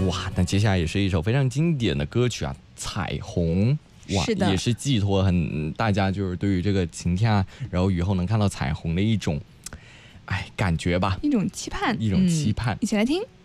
哇，那接下来也是一首非常经典的歌曲啊，彩虹。哇， 是的， 也是寄托大家就是对于这个晴天啊，然后雨后能看到彩虹的一种感觉吧， 一种期盼， 一种期盼。 一起来听。